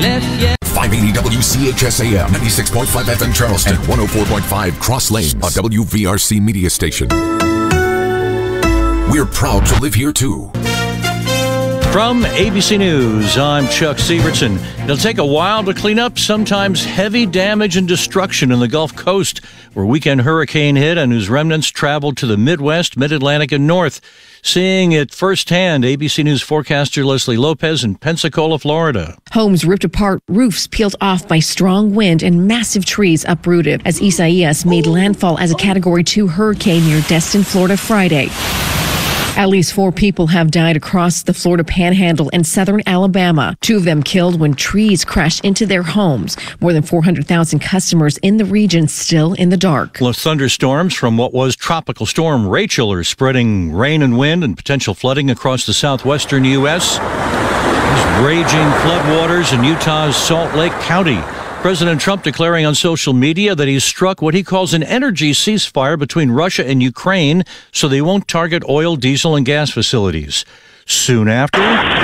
left. 580 WCHSAM, 96.5 FM Charleston, 104.5 Cross Lanes, a WVRC media station. We're proud to live here, too. From ABC News, I'm Chuck Sievertson. It'll take a while to clean up sometimes heavy damage and destruction in the Gulf Coast, where weekend hurricane hit and whose remnants traveled to the Midwest, Mid-Atlantic, and North. Seeing it firsthand, ABC News forecaster Leslie Lopez in Pensacola, Florida. Homes ripped apart, roofs peeled off by strong wind, and massive trees uprooted as Isaias made landfall as a Category 2 hurricane near Destin, Florida, Friday. At least 4 people have died across the Florida Panhandle and southern Alabama. 2 of them killed when trees crashed into their homes. More than 400,000 customers in the region still in the dark. The thunderstorms from what was Tropical Storm Rachel are spreading rain and wind and potential flooding across the southwestern U.S. There's raging floodwaters in Utah's Salt Lake County. President Trump declaring on social media that he's struck what he calls an energy ceasefire between Russia and Ukraine so they won't target oil, diesel, and gas facilities. Soon after,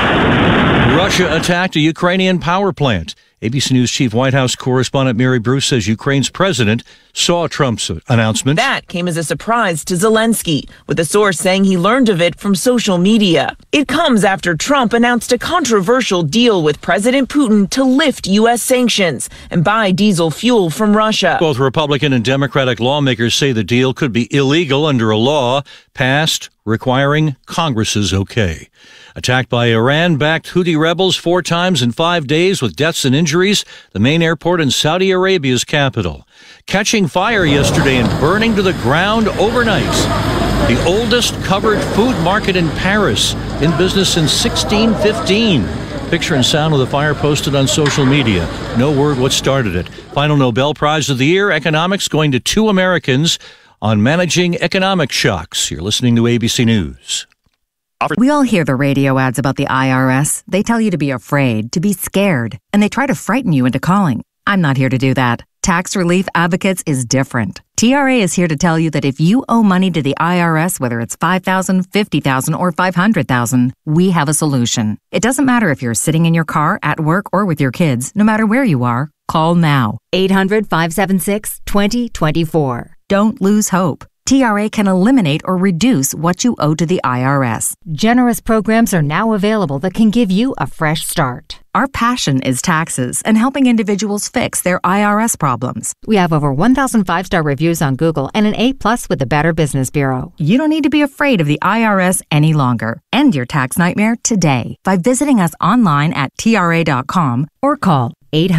Russia attacked a Ukrainian power plant. ABC News Chief White House correspondent Mary Bruce says Ukraine's president saw Trump's announcement. That came as a surprise to Zelensky, with a source saying he learned of it from social media. It comes after Trump announced a controversial deal with President Putin to lift U.S. sanctions and buy diesel fuel from Russia. Both Republican and Democratic lawmakers say the deal could be illegal under a law passed requiring Congress's okay. Attacked by Iran-backed Houthi rebels 4 times in 5 days with deaths and injuries, the main airport in Saudi Arabia's capital. Catching fire yesterday and burning to the ground overnight. The oldest covered food market in Paris, in business since 1615. Picture and sound of the fire posted on social media. No word what started it. Final Nobel Prize of the Year, economics, going to 2 Americans on managing economic shocks. You're listening to ABC News. We all hear the radio ads about the IRS. They tell you to be afraid, to be scared, and they try to frighten you into calling. I'm not here to do that. Tax Relief Advocates is different. TRA is here to tell you that if you owe money to the IRS, whether it's $5,000, $50,000, or $500,000, we have a solution. It doesn't matter if you're sitting in your car, at work, or with your kids. No matter where you are, call now. 800-576-2024. Don't lose hope. TRA can eliminate or reduce what you owe to the IRS. Generous programs are now available that can give you a fresh start. Our passion is taxes and helping individuals fix their IRS problems. We have over 1,000 5-star reviews on Google and an A+ with the Better Business Bureau. You don't need to be afraid of the IRS any longer. End your tax nightmare today by visiting us online at TRA.com or call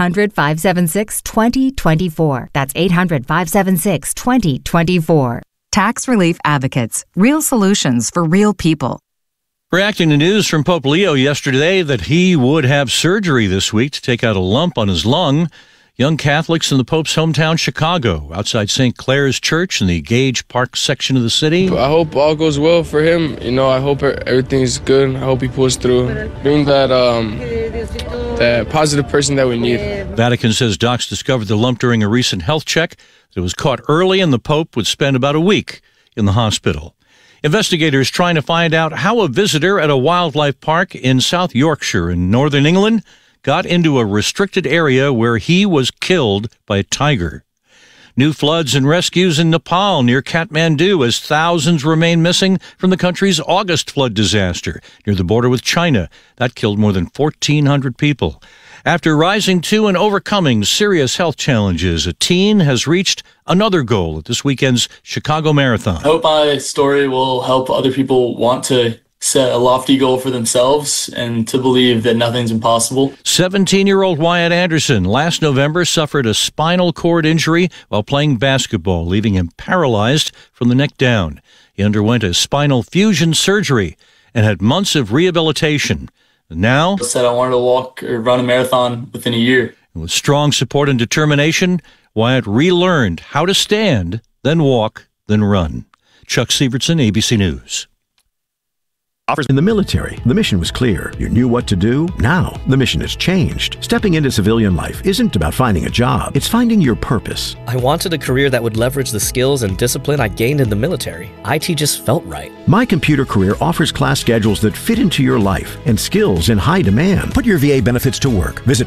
800-576-2024. That's 800-576-2024. Tax Relief Advocates. Real solutions for real people. Reacting to news from Pope Leo yesterday that he would have surgery this week to take out a lump on his lung, young Catholics in the Pope's hometown, Chicago, outside St. Clair's Church in the Gage Park section of the city. I hope all goes well for him. You know, I hope everything's good. I hope he pulls through. Being that positive person that we need. Vatican says docs discovered the lump during a recent health check. It was caught early, and the Pope would spend about a week in the hospital. Investigators trying to find out how a visitor at a wildlife park in South Yorkshire in northern England got into a restricted area where he was killed by a tiger. New floods and rescues in Nepal near Kathmandu as thousands remain missing from the country's August flood disaster near the border with China. That killed more than 1,400 people. After rising to and overcoming serious health challenges, a teen has reached another goal at this weekend's Chicago Marathon. I hope my story will help other people want to set a lofty goal for themselves and to believe that nothing's impossible. 17-year-old Wyatt Anderson last November suffered a spinal cord injury while playing basketball, leaving him paralyzed from the neck down. He underwent a spinal fusion surgery and had months of rehabilitation. Now, I said I wanted to walk or run a marathon within a year. With strong support and determination, Wyatt relearned how to stand, then walk, then run. Chuck Sievertson, ABC News. Offers in the military. The mission was clear. You knew what to do. Now, the mission has changed. Stepping into civilian life isn't about finding a job. It's finding your purpose. I wanted a career that would leverage the skills and discipline I gained in the military. IT just felt right. My Computer Career offers class schedules that fit into your life and skills in high demand. Put your VA benefits to work. Visit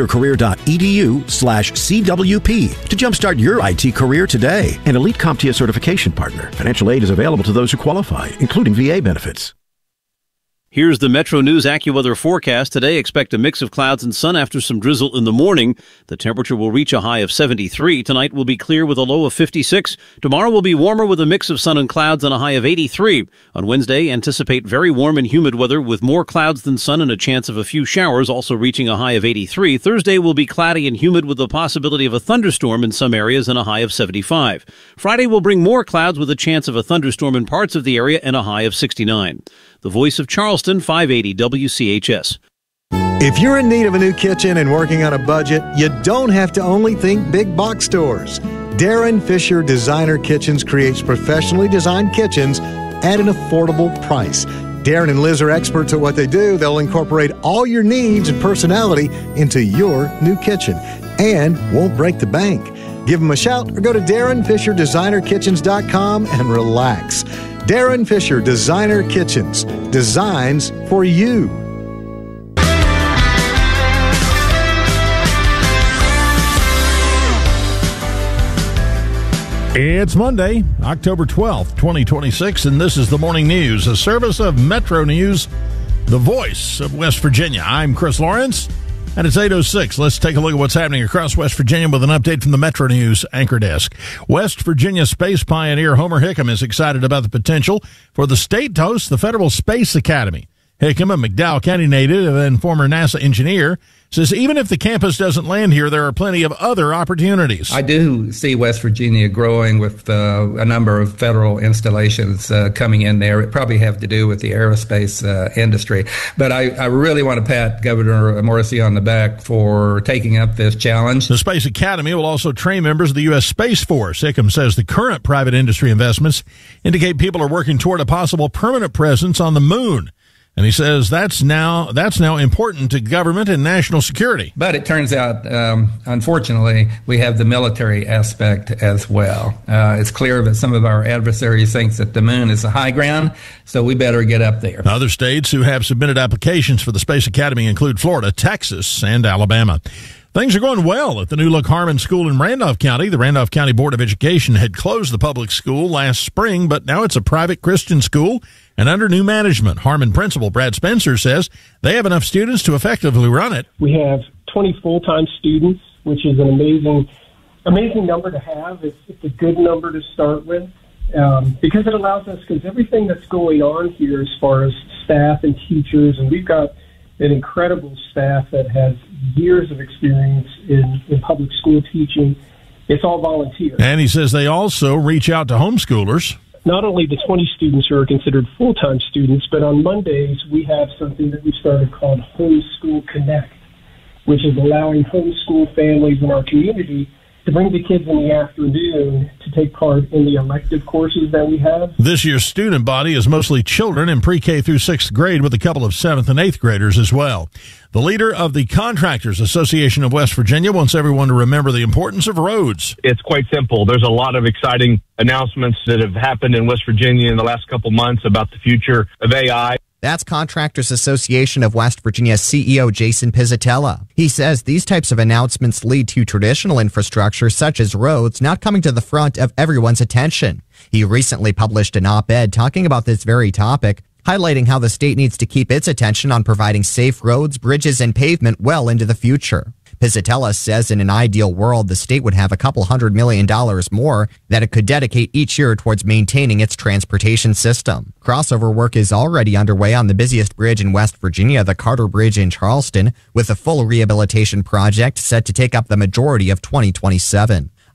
mycomputercareer.edu/CWP to jumpstart your IT career today. An elite CompTIA certification partner. Financial aid is available to those who qualify, including VA benefits. Here's the Metro News AccuWeather forecast. Today, expect a mix of clouds and sun after some drizzle in the morning. The temperature will reach a high of 73. Tonight will be clear with a low of 56. Tomorrow will be warmer with a mix of sun and clouds and a high of 83. On Wednesday, anticipate very warm and humid weather with more clouds than sun and a chance of a few showers, also reaching a high of 83. Thursday will be cloudy and humid with the possibility of a thunderstorm in some areas and a high of 75. Friday will bring more clouds with a chance of a thunderstorm in parts of the area and a high of 69. The Voice of Charleston, 580 WCHS. If you're in need of a new kitchen and working on a budget, you don't have to only think big box stores. Darren Fisher Designer Kitchens creates professionally designed kitchens at an affordable price. Darren and Liz are experts at what they do. They'll incorporate all your needs and personality into your new kitchen and won't break the bank. Give them a shout or go to DarrenFisherDesignerKitchens.com and relax. Darren Fisher Designer Kitchens. Designs for you. It's Monday, October 12th, 2026, and this is the Morning News, a service of Metro News, the voice of West Virginia. I'm Chris Lawrence, and it's 8:06. Let's take a look at what's happening across West Virginia with an update from the Metro News Anchor Desk. West Virginia space pioneer Homer Hickam is excited about the potential for the state to host the Federal Space Academy. Hickam, a McDowell County native and former NASA engineer, says even if the campus doesn't land here, there are plenty of other opportunities. I do see West Virginia growing with a number of federal installations coming in there. It probably have to do with the aerospace industry. But I really want to pat Governor Morrisey on the back for taking up this challenge. The Space Academy will also train members of the U.S. Space Force. Hickam says the current private industry investments indicate people are working toward a possible permanent presence on the moon. And he says that's now important to government and national security. But it turns out, unfortunately, we have the military aspect as well. It's clear that some of our adversaries think that the moon is the high ground, so we better get up there. Other states who have submitted applications for the Space Academy include Florida, Texas, and Alabama. Things are going well at the New Look Harmon School in Randolph County. The Randolph County Board of Education had closed the public school last spring, but now it's a private Christian school and under new management. Harmon principal Brad Spencer says they have enough students to effectively run it. We have 20 full-time students, which is an amazing number to have. It's a good number to start with because it allows us, because everything that's going on here as far as staff and teachers, and we've got an incredible staff that has years of experience in public school teaching. It's all volunteer. And he says they also reach out to homeschoolers. Not only the 20 students who are considered full-time students, but on Mondays we have something that we started called Homeschool Connect, which is allowing homeschool families in our community to bring the kids in the afternoon to take part in the elective courses that we have. This year's student body is mostly children in pre-K through 6th grade with a couple of 7th and 8th graders as well. The leader of the Contractors Association of West Virginia wants everyone to remember the importance of roads. It's quite simple. There's a lot of exciting announcements that have happened in West Virginia in the last couple months about the future of AI. That's Contractors Association of West Virginia CEO Jason Pizzatella. He says these types of announcements lead to traditional infrastructure such as roads not coming to the front of everyone's attention. He recently published an op-ed talking about this very topic, highlighting how the state needs to keep its attention on providing safe roads, bridges, and pavement well into the future. Pizzatella says in an ideal world, the state would have $200 million more that it could dedicate each year towards maintaining its transportation system. Crossover work is already underway on the busiest bridge in West Virginia, the Carter Bridge in Charleston, with a full rehabilitation project set to take up the majority of 2027.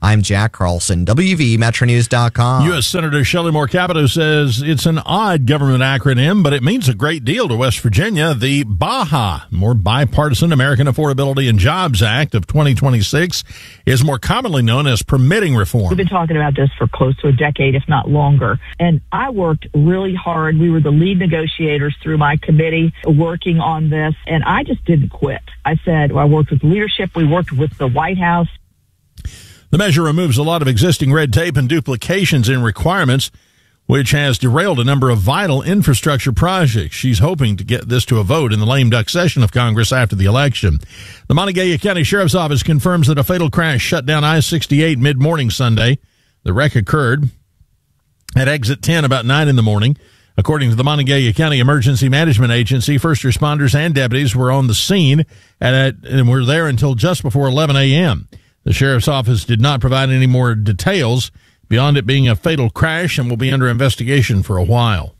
I'm Jack Carlson, WVMetroNews.com. U.S. Senator Shelley Moore Capito says it's an odd government acronym, but it means a great deal to West Virginia. The BAHA, more Bipartisan American Affordability and Jobs Act of 2026, is more commonly known as permitting reform. We've been talking about this for close to a decade, if not longer. And I worked really hard. We were the lead negotiators through my committee working on this, and I just didn't quit. I said, I worked with leadership. We worked with the White House. The measure removes a lot of existing red tape and duplications in requirements, which has derailed a number of vital infrastructure projects. She's hoping to get this to a vote in the lame duck session of Congress after the election. The Montague County Sheriff's Office confirms that a fatal crash shut down I-68 mid-morning Sunday. The wreck occurred at exit 10 about 9 in the morning. According to the Montague County Emergency Management Agency, first responders and deputies were on the scene and were there until just before 11 a.m. The sheriff's office did not provide any more details beyond it being a fatal crash and will be under investigation for a while.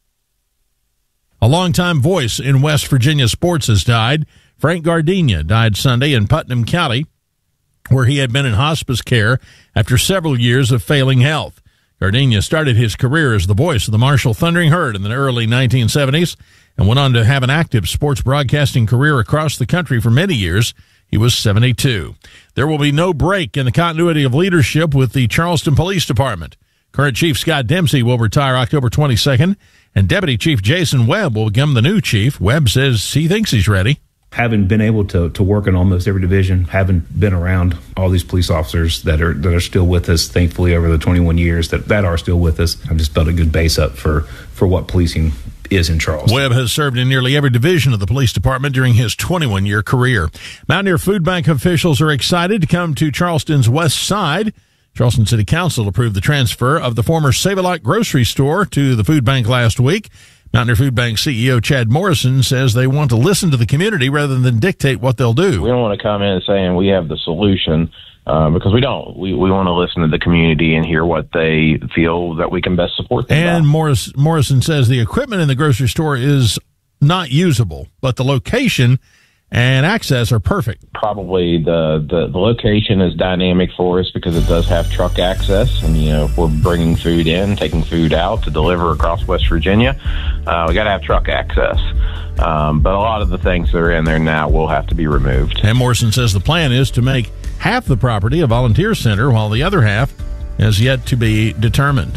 A longtime voice in West Virginia sports has died. Frank Gardenia died Sunday in Putnam County, where he had been in hospice care after several years of failing health. Gardenia started his career as the voice of the Marshall Thundering Herd in the early 1970s and went on to have an active sports broadcasting career across the country for many years. He was 72. There will be no break in the continuity of leadership with the Charleston Police Department. Current Chief Scott Dempsey will retire October 22nd, and Deputy Chief Jason Webb will become the new chief. Webb says he thinks he's ready. Having been able to work in almost every division, having been around all these police officers that are still with us, thankfully, over the 21 years that are still with us, I've just built a good base up for what policing is in Charleston. Webb has served in nearly every division of the police department during his 21-year career. Mountaineer Food Bank officials are excited to come to Charleston's west side. Charleston City Council approved the transfer of the former Save-A-Lot grocery store to the food bank last week. Mountaineer Food Bank CEO Chad Morrison says they want to listen to the community rather than dictate what they'll do. We don't want to come in saying we have the solution because we don't. We want to listen to the community and hear what they feel that we can best support them. And Morrison says the equipment in the grocery store is not usable, but the location and access are perfect. Probably the location is dynamic for us because it does have truck access. And, if we're bringing food in, taking food out to deliver across West Virginia, we got to have truck access. But a lot of the things that are in there now will have to be removed. And Morrison says the plan is to make half the property a volunteer center while the other half is yet to be determined.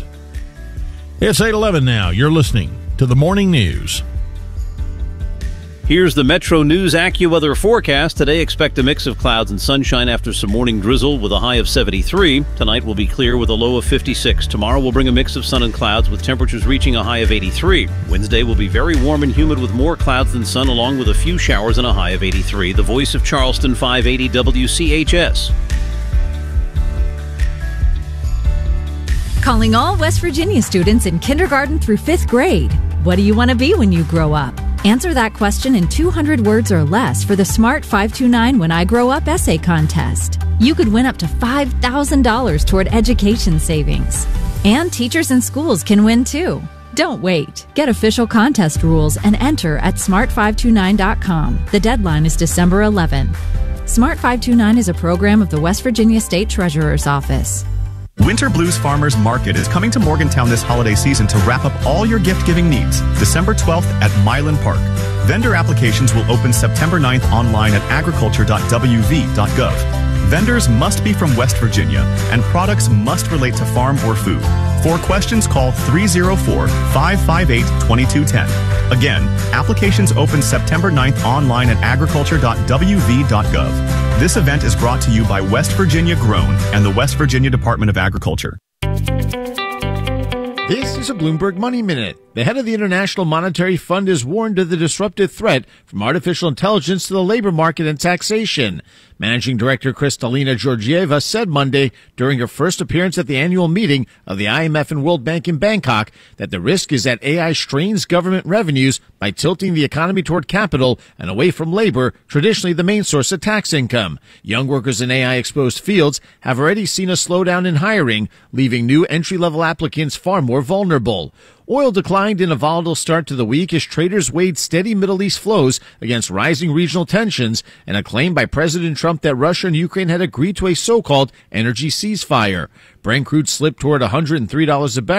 It's 8:11 now. You're listening to the Morning News. Here's the Metro News AccuWeather forecast. Today, expect a mix of clouds and sunshine after some morning drizzle with a high of 73. Tonight will be clear with a low of 56. Tomorrow will bring a mix of sun and clouds with temperatures reaching a high of 83. Wednesday will be very warm and humid with more clouds than sun along with a few showers and a high of 83. The voice of Charleston, 580 WCHS. Calling all West Virginia students in kindergarten through 5th grade. What do you want to be when you grow up? Answer that question in 200 words or less for the Smart 529 When I Grow Up essay contest. You could win up to $5,000 toward education savings. And teachers and schools can win too. Don't wait. Get official contest rules and enter at smart529.com. The deadline is December 11. Smart 529 is a program of the West Virginia State Treasurer's Office. Winter Blues Farmers Market is coming to Morgantown this holiday season to wrap up all your gift-giving needs. December 12th at Milan Park. Vendor applications will open September 9th online at agriculture.wv.gov. Vendors must be from West Virginia, and products must relate to farm or food. For questions, call 304-558-2210. Again, applications open September 9th online at agriculture.wv.gov. This event is brought to you by West Virginia Grown and the West Virginia Department of Agriculture. This is a Bloomberg Money Minute. The head of the International Monetary Fund has warned of the disruptive threat from artificial intelligence to the labor market and taxation. Managing Director Kristalina Georgieva said Monday during her first appearance at the annual meeting of the IMF and World Bank in Bangkok that the risk is that AI strains government revenues by tilting the economy toward capital and away from labor, traditionally the main source of tax income. Young workers in AI-exposed fields have already seen a slowdown in hiring, leaving new entry-level applicants far more vulnerable. Oil declined in a volatile start to the week as traders weighed steady Middle East flows against rising regional tensions and a claim by President Trump that Russia and Ukraine had agreed to a so-called energy ceasefire. Brent crude slipped toward $103 a barrel.